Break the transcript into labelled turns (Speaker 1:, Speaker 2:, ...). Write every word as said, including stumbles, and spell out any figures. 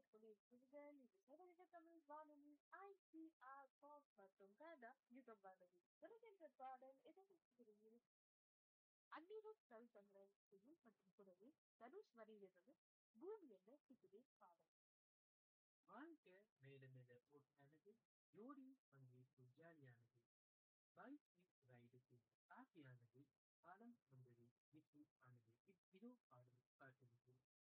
Speaker 1: புலிகள் இது சர்வதேச தமிழ் வானொலி ஐ சி ஆர் பாப் மற்றும் கனடா யுகம் வானொலி வருகின்ற பாடல் எதிர்ப்பு அந்நீரும் ரவிச்சந்திரன் இசையில் மற்றும் குரலில் தனுஷ் வரியிலிருந்து பூமி என்ற சிக்கிரி பாடல்.
Speaker 2: வாழ்க்கை மேல மேல ஓட்டினது ஜோடி பங்கேற்பு ஜாலியானது பைக் ரைடுக்கு ஆசையானது காலம் வந்தது விட்டு ஆனது இதோ பாடல் காட்டுகிறது